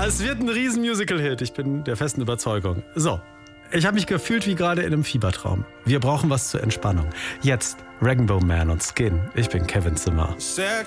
Es wird ein riesen Musical-Hit, ich bin der festen Überzeugung. So, ich habe mich gefühlt wie gerade in einem Fiebertraum. Wir brauchen was zur Entspannung. Jetzt Rainbow Man und Skin. Ich bin Kevin Zimmer. Said